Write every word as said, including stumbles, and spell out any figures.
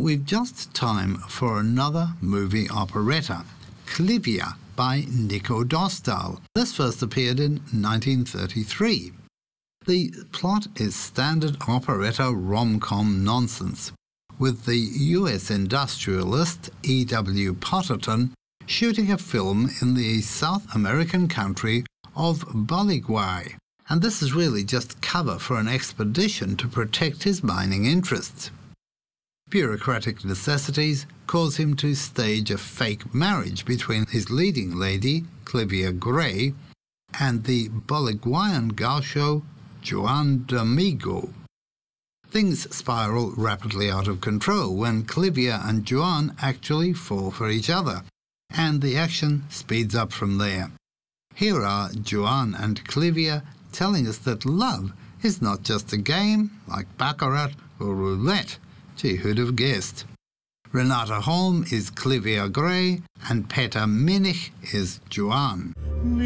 we've just time for another movie operetta, Clivia by Nico Dostal. This first appeared in nineteen thirty-three. The plot is standard operetta rom-com nonsense, with the U S industrialist E W Potterton shooting a film in the South American country of Boliguay. And this is really just cover for an expedition to protect his mining interests. Bureaucratic necessities cause him to stage a fake marriage between his leading lady, Clivia Gray, and the Boliguayan gaucho, Juan D'Amigo. Things spiral rapidly out of control when Clivia and Juan actually fall for each other, and the action speeds up from there. Here are Juan and Clivia telling us that love is not just a game like baccarat or roulette. Gee, who'd have guessed? Renata Holm is Clivia Gray and Peter Minich is Juan.